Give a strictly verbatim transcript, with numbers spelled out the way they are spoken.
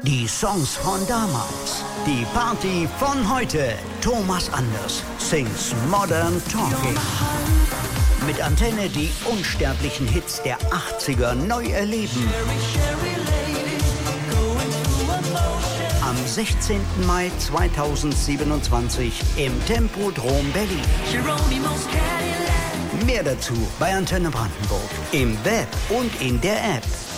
Die Songs von damals. Die Party von heute. Thomas Anders sings Modern Talking. Mit Antenne die unsterblichen Hits der achtziger neu erleben. Am sechzehnten Mai zweitausendsiebenundzwanzig im Tempodrom Berlin. Mehr dazu bei Antenne Brandenburg. Im Web und in der App.